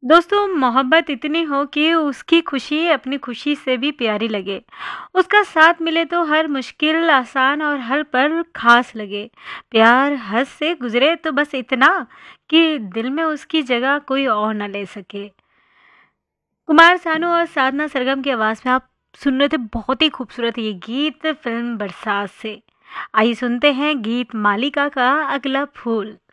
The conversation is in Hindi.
दोस्तों, मोहब्बत इतनी हो कि उसकी खुशी अपनी खुशी से भी प्यारी लगे। उसका साथ मिले तो हर मुश्किल आसान और हर पल खास लगे। प्यार हद से गुजरे तो बस इतना कि दिल में उसकी जगह कोई और ना ले सके। कुमार सानू और साधना सरगम की आवाज़ में आप सुन रहे थे बहुत ही खूबसूरत ये गीत फ़िल्म बरसात से। आइए सुनते हैं गीत मालिका का अगला फूल।